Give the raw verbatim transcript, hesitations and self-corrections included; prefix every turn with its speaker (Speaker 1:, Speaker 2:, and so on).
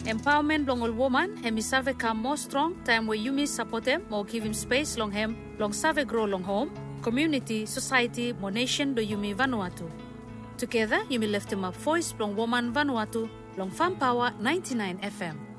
Speaker 1: empowerment long all woman hemi save come more strong time where you miss support him or give him space long him long save grow long home community society mo nation do yumi Vanuatu. Together you may lift him up voice long woman Vanuatu long Farm Power ninety-nine F M.